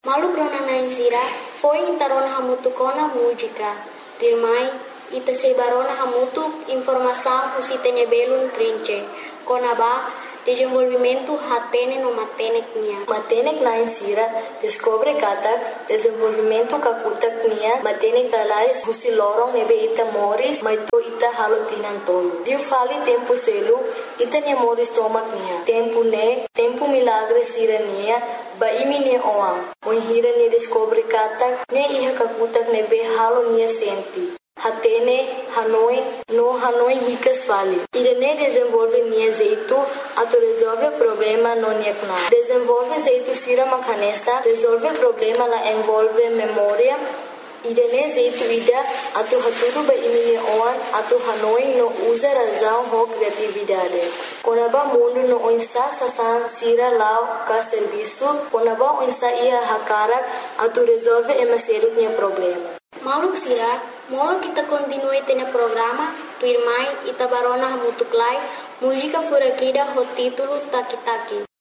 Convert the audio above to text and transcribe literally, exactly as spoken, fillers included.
Malu krona naisira foi intarona hamutu kona música. Dirmai ita sebarona hamutu informação usitene belun trinche. Kona ba desenvolvimento hatene no matenek nia. Matenek naisira descobre katak desenvolvimento kakutak nia matenek alais husi lorong nebe ita moris maito ita halotinan tolo. Diu fali tempo selu ita nia moris tomak nia. Tempo ne tempo milagre sira nia ba imi ne oam. Oin hira ne descobre katak ne iha kakutak nebe halo nia senti. Hatene, Hanoi, no Hanoi ricas fali. Irene desenvolve nia jeito, ato resolve problema no niekna. Desenvolve jeito sira makanesa, resolve problema la envolve memória. Irene jeito ida, ato haturu ba imine oan, ato Hanoi no usa razão ho criatividade. Konaba mundo no oinsa sasan sira lao ka serviço, konaba oinsa ia hakarak, ato resolve emaselut nia problema. Maluk sira, molo kita continue tena programa, tu irmai ita barona hamutuklai, música furakida ho título Taki Taki.